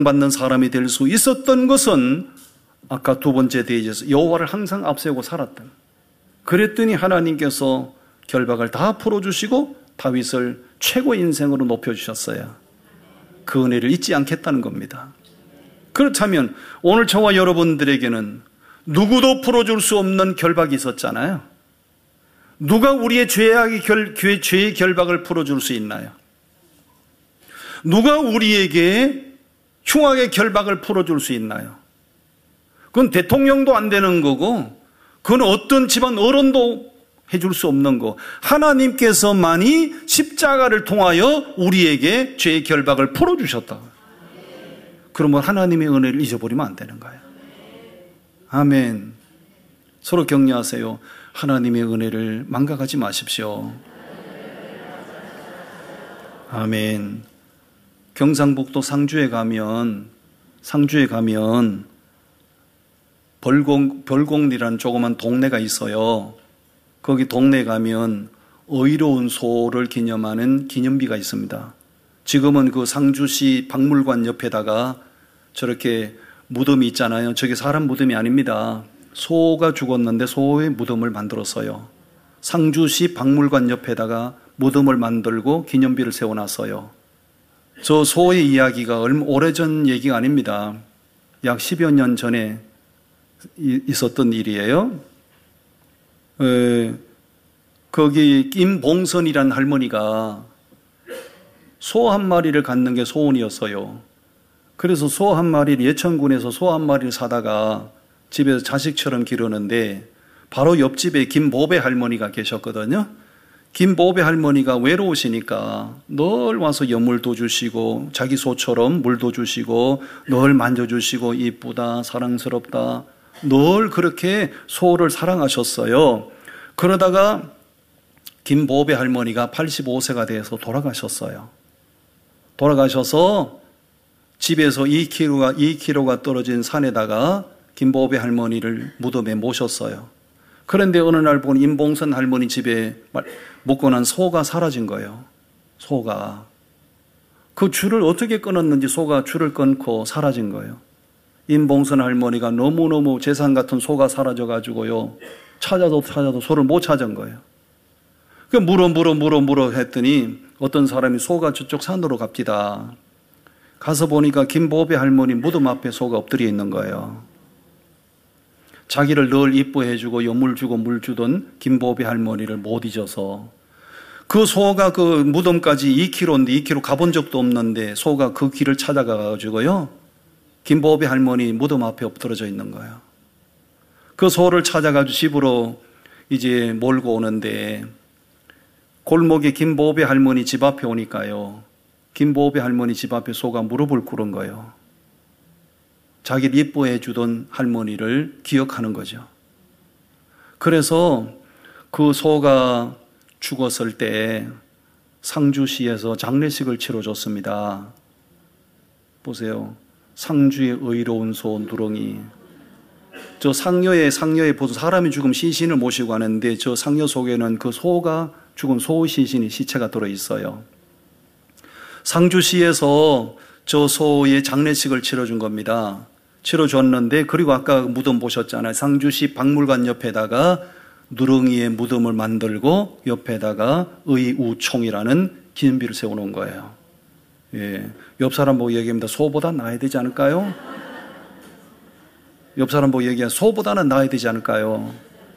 받는 사람이 될 수 있었던 것은 아까 두 번째 대지에서 여호와를 항상 앞세우고 살았다. 그랬더니 하나님께서 결박을 다 풀어주시고 다윗을 최고 인생으로 높여주셨어요. 그 은혜를 잊지 않겠다는 겁니다. 그렇다면 오늘 저와 여러분들에게는 누구도 풀어줄 수 없는 결박이 있었잖아요. 누가 우리의 죄의 결박을 풀어줄 수 있나요? 누가 우리에게 흉악의 결박을 풀어줄 수 있나요? 그건 대통령도 안 되는 거고, 그건 어떤 집안 어른도 해줄 수 없는 거. 하나님께서만이 십자가를 통하여 우리에게 죄의 결박을 풀어주셨다. 그러면 하나님의 은혜를 잊어버리면 안 되는 거예요. 아멘. 서로 격려하세요. 하나님의 은혜를 망각하지 마십시오. 아멘. 경상북도 상주에 가면 벌공리라는 조그만 동네가 있어요. 거기 동네에 가면 의로운 소를 기념하는 기념비가 있습니다. 지금은 그 상주시 박물관 옆에다가 저렇게 무덤이 있잖아요. 저게 사람 무덤이 아닙니다. 소가 죽었는데 소의 무덤을 만들었어요. 상주시 박물관 옆에다가 무덤을 만들고 기념비를 세워놨어요. 저 소의 이야기가 오래전 얘기가 아닙니다. 약 10여 년 전에 있었던 일이에요. 거기 김봉선이라는 할머니가 소 한 마리를 갖는 게 소원이었어요. 그래서 소 한 마리를 예천군에서 소 한 마리를 사다가 집에서 자식처럼 기르는데 바로 옆집에 김보배 할머니가 계셨거든요. 김보배 할머니가 외로우시니까 늘 와서 연물도 주시고 자기 소처럼 물도 주시고 늘 만져주시고 이쁘다 사랑스럽다 늘 그렇게 소를 사랑하셨어요. 그러다가 김보배 할머니가 85세가 돼서 돌아가셨어요. 돌아가셔서 집에서 2km가 떨어진 산에다가 김보배 할머니를 무덤에 모셨어요. 그런데 어느 날 보니 임봉선 할머니 집에 묶어놓은 소가 사라진 거예요. 소가. 그 줄을 어떻게 끊었는지 소가 줄을 끊고 사라진 거예요. 임봉선 할머니가 너무너무 재산 같은 소가 사라져가지고요. 찾아도 소를 못 찾은 거예요. 그 물어 했더니 어떤 사람이 소가 저쪽 산으로 갑디다. 가서 보니까 김보배 할머니 무덤 앞에 소가 엎드려 있는 거예요. 자기를 늘 이뻐해주고 연물 주고 물 주던 김보배 할머니를 못 잊어서 그 소가 그 무덤까지 2km인데 2km 가본 적도 없는데 소가 그 길을 찾아가가지고요. 김보배 할머니 무덤 앞에 엎드러져 있는 거예요. 그 소를 찾아가지고 집으로 이제 몰고 오는데 골목에 김보배 할머니 집 앞에 오니까요. 김보배 할머니 집 앞에 소가 무릎을 꿇은 거예요. 자기를 이뻐해 주던 할머니를 기억하는 거죠. 그래서 그 소가 죽었을 때 상주시에서 장례식을 치러줬습니다. 보세요. 상주의 의로운 소 누렁이. 저 상여에 보통 사람이 죽으면 시신을 모시고 가는데 저 상여 속에는 그 소가 죽은 소 시신이 시체가 들어있어요. 상주시에서 저 소의 장례식을 치러준 겁니다. 치러줬는데 그리고 아까 무덤 보셨잖아요. 상주시 박물관 옆에다가 누렁이의 무덤을 만들고 옆에다가 의우총이라는 기념비를 세워놓은 거예요. 예, 옆 사람 보고 얘기합니다. 소보다 나아야 되지 않을까요? 옆 사람 보고 얘기하면 소보다는 나아야 되지 않을까요?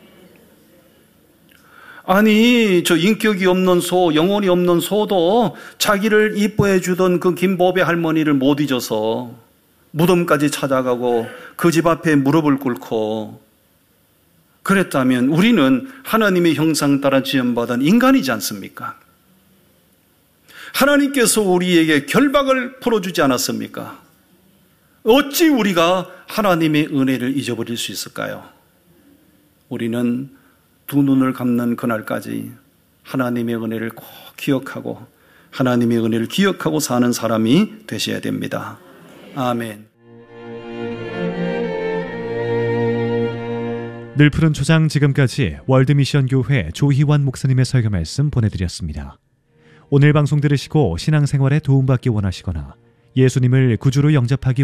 아니 저 인격이 없는 소, 영혼이 없는 소도 자기를 이뻐해 주던 그 김보배 할머니를 못 잊어서 무덤까지 찾아가고 그 집 앞에 무릎을 꿇고 그랬다면 우리는 하나님의 형상 따라 지음받은 인간이지 않습니까? 하나님께서 우리에게 결박을 풀어주지 않았습니까? 어찌 우리가 하나님의 은혜를 잊어버릴 수 있을까요? 우리는 두 눈을 감는 그날까지 하나님의 은혜를 꼭 기억하고 하나님의 은혜를 기억하고 사는 사람이 되셔야 됩니다. 아멘. 늘 푸른 초장 지금까지 월드미션교회 조희환 목사님의 설교 말씀 보내드렸습니다. 오늘 방송 들으시고 신앙생활에 도움받기 원하시거나 예수님을 구주로 영접하기